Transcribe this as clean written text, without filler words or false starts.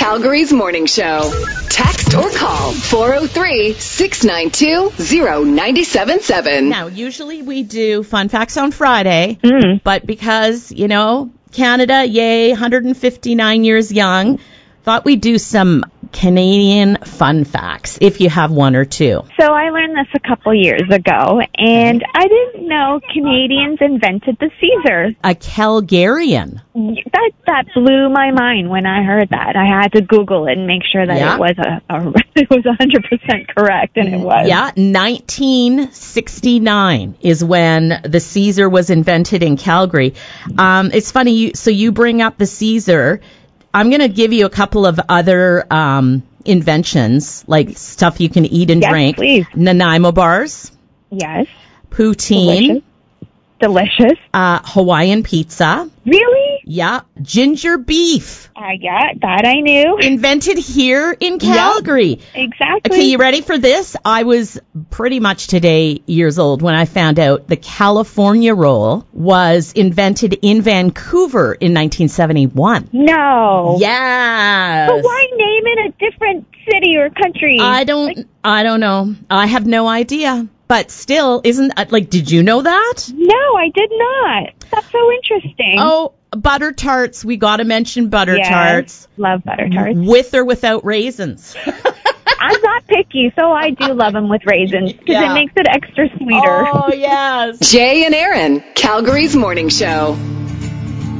Calgary's morning show. Text or call 403-692-0977. Now, usually we do Fun Facts on Friday, but because, Canada, yay, 159 years young, thought we'd do some Canadian fun facts, if you have one or two. So I learned this a couple years ago, and I didn't know Canadians invented the Caesar. A Calgarian. That blew my mind when I heard that. I had to Google it and make sure that it was it was 100% correct, and it was. Yeah, 1969 is when the Caesar was invented in Calgary. It's funny, so you bring up the Caesar. I'm going to give you a couple of other inventions, like stuff you can eat and drink. Please. Nanaimo bars. Yes. Poutine. Delicious. Hawaiian pizza. Really? Yeah. Ginger beef. That I knew. Invented here in Calgary. Yep, exactly. Okay, you ready for this? I was pretty much today years old when I found out the California roll was invented in Vancouver in 1971. No. Yes. But why name it a different city or country? I don't know. I have no idea. But still, did you know that? No, I did not. That's so interesting. Oh, butter tarts. We got to mention butter tarts. Love butter tarts. With or without raisins. I'm not picky, so I do love them with raisins because it makes it extra sweeter. Oh, yes. Jay and Aaron, Calgary's morning show.